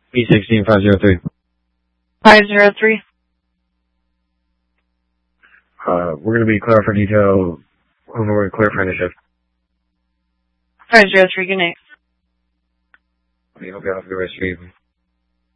B16503. 503. We're going to be clear for detail when we're clear for initiative. 503, good night. I hope you have a good rest of your evening.